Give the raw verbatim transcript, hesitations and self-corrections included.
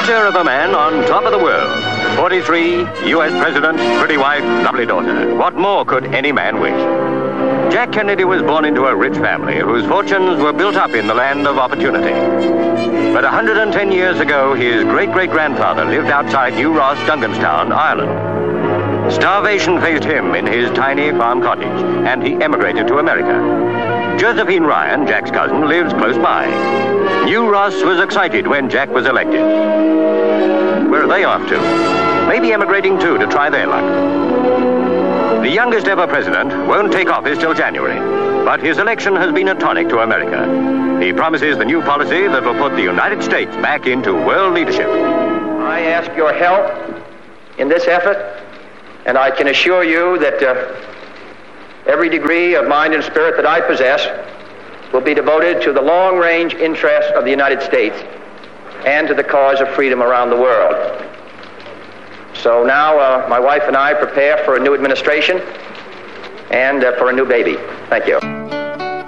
Picture of a man on top of the world. forty-three, U S President, pretty wife, lovely daughter. What more could any man wish? Jack Kennedy was born into a rich family whose fortunes were built up in the land of opportunity. But one hundred ten years ago, his great-great-grandfather lived outside New Ross, Duncanstown, Ireland. Starvation faced him in his tiny farm cottage, and he emigrated to America. Josephine Ryan, Jack's cousin, lives close by. New Ross was excited when Jack was elected. Where are they off to? Maybe emigrating too to try their luck. The youngest ever president won't take office till January, but his election has been a tonic to America. He promises the new policy that will put the United States back into world leadership. I ask your help in this effort, and I can assure you that uh, every degree of mind and spirit that I possess will be devoted to the long-range interests of the United States and to the cause of freedom around the world. So now uh, my wife and I prepare for a new administration and uh, for a new baby. Thank you.